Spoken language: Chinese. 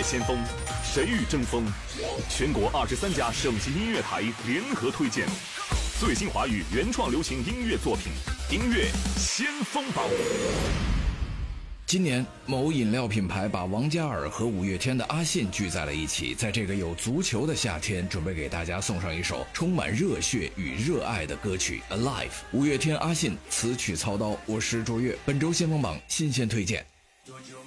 先锋，谁与争锋？全国23家省级音乐台联合推荐最新华语原创流行音乐作品，音乐先锋榜。 今年，某饮料品牌把王嘉尔和五月天的阿信聚在了一起，在这个有足球的夏天，准备给大家送上一首充满热血与热爱的歌曲《Alive》。五月天阿信词曲操刀，我是卓越。本周先锋榜新鲜推荐。